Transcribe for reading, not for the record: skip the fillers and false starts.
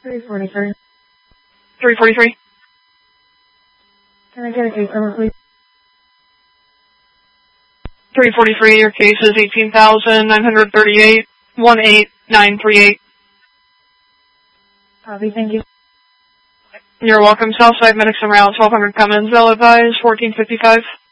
343. 343. Can I get a case number, please? 343, your case is 18,938, 18938. Copy, thank you. You're welcome. Southside Medics and Route 1200 Cummins, L advised, 1455.